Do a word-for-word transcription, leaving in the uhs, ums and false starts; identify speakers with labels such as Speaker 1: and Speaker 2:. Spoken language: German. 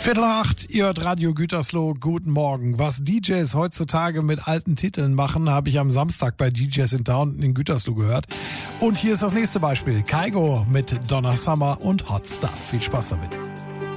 Speaker 1: Viertel nach acht, ihr hört Radio Gütersloh, guten Morgen. Was D Js heutzutage mit alten Titeln machen, habe ich am Samstag bei D Js in Town in Gütersloh gehört. Und hier ist das nächste Beispiel. Kygo mit Donna Summer und Hot Stuff. Viel Spaß damit.